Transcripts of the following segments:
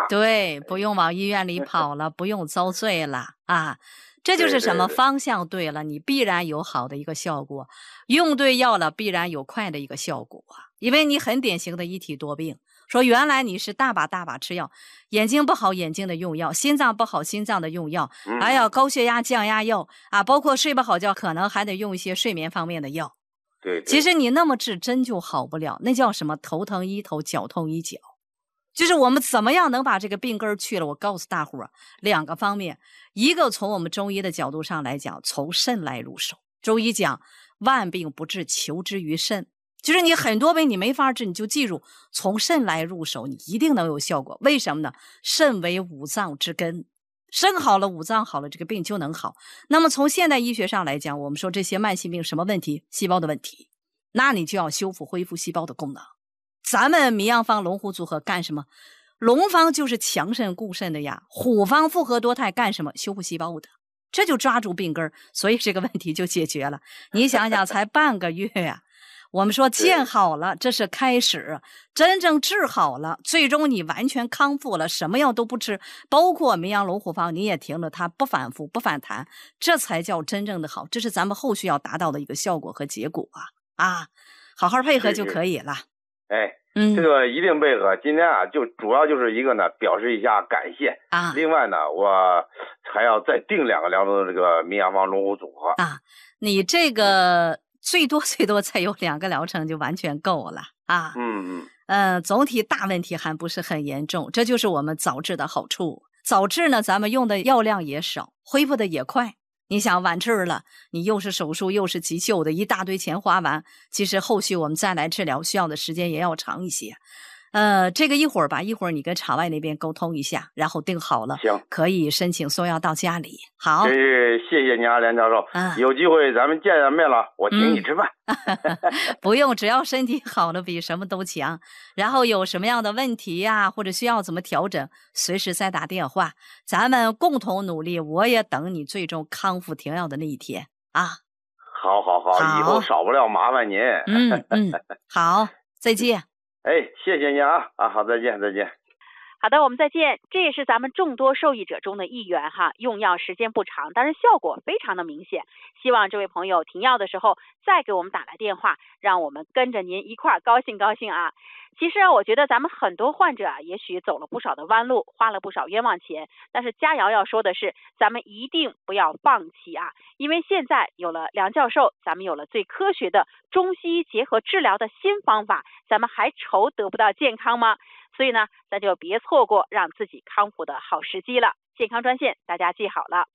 对，不用往医院里跑了，不用遭罪了啊。这就是什么？方向对了，你必然有好的一个效果，用对药了，必然有快的一个效果啊。因为你很典型的一体多病，说原来你是大把吃药，眼睛不好眼睛的用药，心脏不好心脏的用药，还有高血压降压药啊，包括睡不好觉，可能还得用一些睡眠方面的药。 对， 其实你那么治真就好不了，那叫什么？头疼医头，脚痛医脚。就是我们怎么样能把这个病根去了？我告诉大伙儿2个方面，一个从我们中医的角度上来讲，从肾来入手。中医讲万病不治，求之于肾，就是你很多病你没法治，你就记住从肾来入手，你一定能有效果。为什么呢？肾为五脏之根，肾好了，五脏好了，这个病就能好。那么从现代医学上来讲，我们说这些慢性病什么问题？细胞的问题，那你就要修复恢复细胞的功能。咱们迷样方龙虎组合干什么？龙方就是强肾固肾的呀，虎方复合多肽干什么？修复细胞的。这就抓住病根，所以这个问题就解决了。你想想，才半个月呀，我们说见好了，这是开始，真正治好了，最终你完全康复了，什么药都不吃，包括迷样龙虎方你也停了，它不反复不反弹，这才叫真正的好。这是咱们后续要达到的一个效果和结果啊，好好配合就可以了。 这个一定配合。今天就主要就是一个呢，表示一下感谢啊。另外呢，我还要再订2个疗程的这个迷样方龙虎组合啊。你这个最多才有2个疗程就完全够了啊。总体大问题还不是很严重，这就是我们早治的好处。早治呢，咱们用的药量也少，恢复的也快。你想晚治了，你又是手术又是急救的，一大堆钱花完，其实后续我们再来治疗需要的时间也要长一些。这个一会儿你跟场外那边沟通一下，然后定好了， 行， 可以申请送药到家里。好， 真是谢谢你啊，梁教授。有机会咱们见面了，我请你吃饭。 不用，只要身体好了，比什么都强。然后有什么样的问题呀，或者需要怎么调整，随时再打电话，咱们共同努力。我也等你最终康复停药的那一天啊。 好，以后少不了麻烦您。 好，再见。 谢谢你啊，好，再见。 好的，我们再见。这也是咱们众多受益者中的一员哈，用药时间不长，但是效果非常的明显。希望这位朋友停药的时候再给我们打来电话，让我们跟着您一块儿高兴啊。其实我觉得咱们很多患者也许走了不少的弯路，花了不少冤枉钱，但是佳瑶要说的是，咱们一定不要放弃啊！因为现在有了梁教授，咱们有了最科学的中西医结合治疗的新方法，咱们还愁得不到健康吗？所以呢，咱就别错过让自己康复的好时机了。健康专线大家记好了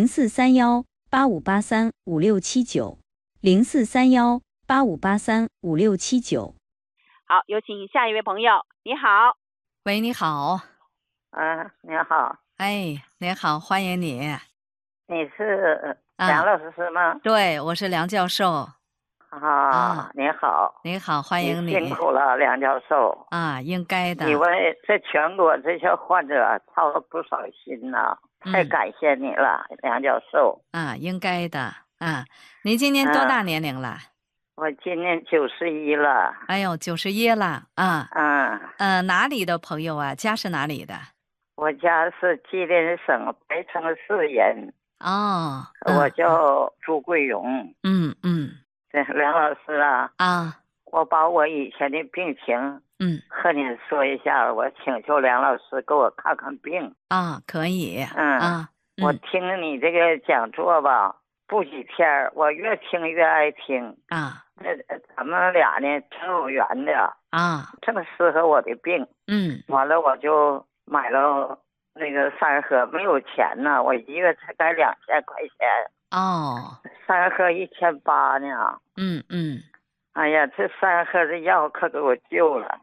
043185835679，043185835679。 好，有请下一位朋友。你好。 喂，你好。 你好。 您好，欢迎你。 你是梁老师吗？ 对，我是梁教授。 你好。 你好，欢迎你。 辛苦了，梁教授。 应该的。 你为这全国这些患者操了不少心呢，太感谢你了，梁教授。 应该的。您今年多大年龄了？ 我今年91了。 哎呦，91了哪里的朋友啊？家是哪里的？ 我家是吉林省白城市人。我叫朱桂荣。梁老师我把我以前的病情和您说一下，我请求梁老师给我看看病。 可以。 我听你这个讲座吧，不几天我越听越爱听。咱们俩呢挺有缘的正适合我的病。完了我就买了那个3盒，没有钱呢，我1月才该2000块钱。3盒1800呢。哎呀，这3盒的药可给我救了。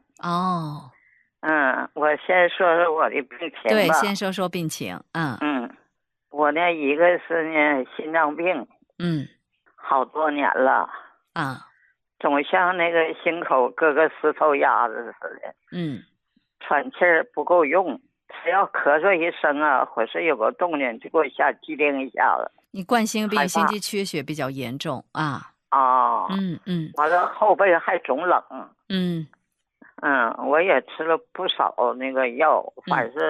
我先说说我的病情吧。 对，先说说病情。 我呢，一个是呢心脏病。好多年了。总像那个心口搁个石头压着似的。喘气儿不够用，只要咳嗽一声或是有个动静就给我吓机灵一下子。 你冠心病心肌缺血比较严重完了后背还总冷。我也吃了不少那个药，反正